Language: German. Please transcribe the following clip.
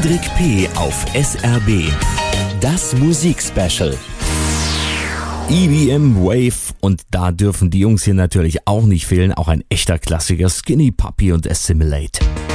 Hendrik P. auf SRB. Das Musikspecial. EBM Wave, und da dürfen die Jungs hier natürlich auch nicht fehlen. Auch ein echter Klassiker, Skinny Puppy und Assimilate.